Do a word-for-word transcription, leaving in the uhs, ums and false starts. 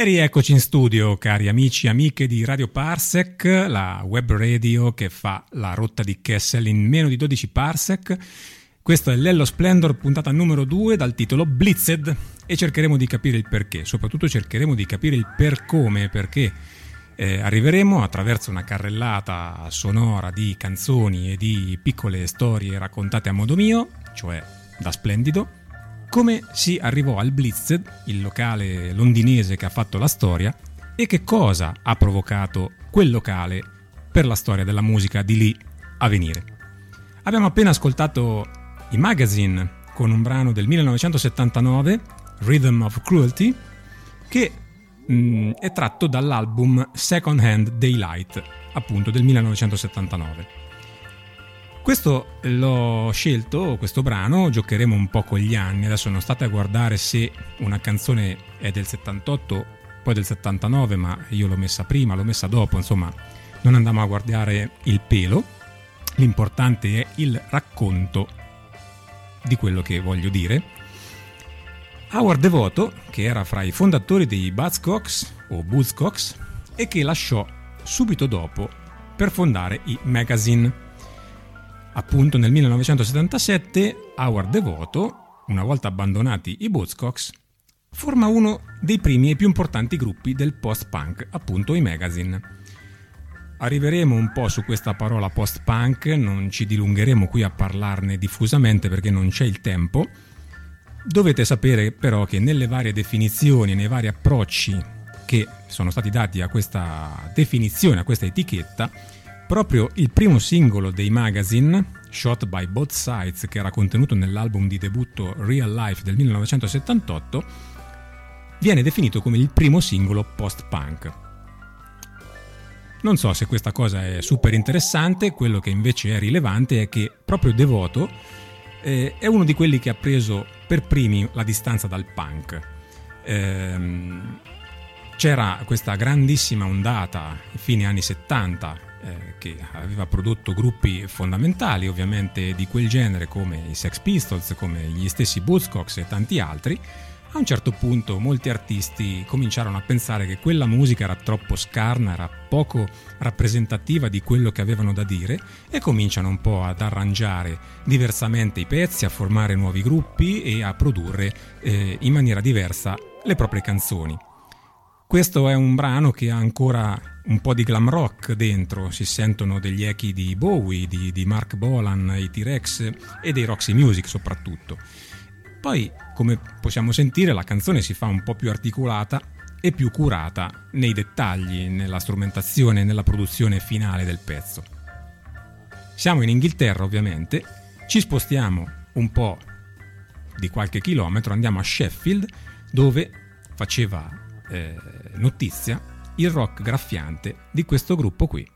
rieccoci in studio, cari amici e amiche di Radio Parsec, la web radio che fa la rotta di Kessel in meno di dodici parsec. Questo è l'Hello Splendor, puntata numero due, dal titolo Blitzed, e cercheremo di capire il perché, soprattutto cercheremo di capire il per come, perché eh, arriveremo attraverso una carrellata sonora di canzoni e di piccole storie raccontate a modo mio, cioè da splendido, come si arrivò al Blitzed, il locale londinese che ha fatto la storia, e che cosa ha provocato quel locale per la storia della musica di lì a venire. Abbiamo appena ascoltato i Magazine con un brano del millenovecentosettantanove, Rhythm of Cruelty, che mh, è tratto dall'album Second Hand Daylight, appunto del millenovecentosettantanove. Questo l'ho scelto, questo brano, giocheremo un po' con gli anni, adesso non state a guardare se una canzone è del settantotto, poi del settantanove, ma io l'ho messa prima, l'ho messa dopo, insomma non andiamo a guardare il pelo, l'importante è il racconto di quello che voglio dire. Howard Devoto, che era fra i fondatori dei Buzzcocks o Buzzcocks e che lasciò subito dopo per fondare i Magazine. Appunto nel millenovecentosettantasette Howard Devoto, una volta abbandonati i Buzzcocks, forma uno dei primi e più importanti gruppi del post-punk, appunto i Magazine. Arriveremo un po' su questa parola post-punk, non ci dilungheremo qui a parlarne diffusamente perché non c'è il tempo. Dovete sapere però che nelle varie definizioni, nei vari approcci che sono stati dati a questa definizione, a questa etichetta, proprio il primo singolo dei Magazine, Shot by Both Sides, che era contenuto nell'album di debutto Real Life del millenovecentosettantotto, viene definito come il primo singolo post-punk. Non so se questa cosa è super interessante, quello che invece è rilevante è che proprio Devoto eh, è uno di quelli che ha preso per primi la distanza dal punk. Ehm, c'era questa grandissima ondata, fine anni settanta, eh, che aveva prodotto gruppi fondamentali ovviamente di quel genere come i Sex Pistols, come gli stessi Buzzcocks e tanti altri. A un certo punto molti artisti cominciarono a pensare che quella musica era troppo scarna, era poco rappresentativa di quello che avevano da dire, e cominciano un po' ad arrangiare diversamente i pezzi, a formare nuovi gruppi e a produrre eh, in maniera diversa le proprie canzoni. Questo è un brano che ha ancora un po' di glam rock dentro, si sentono degli echi di Bowie, di, di Mark Bolan, i T-Rex e dei Roxy Music soprattutto. Poi, come possiamo sentire, la canzone si fa un po' più articolata e più curata nei dettagli, nella strumentazione e nella produzione finale del pezzo. Siamo in Inghilterra ovviamente, ci spostiamo un po' di qualche chilometro, andiamo a Sheffield, dove faceva eh, notizia il rock graffiante di questo gruppo qui.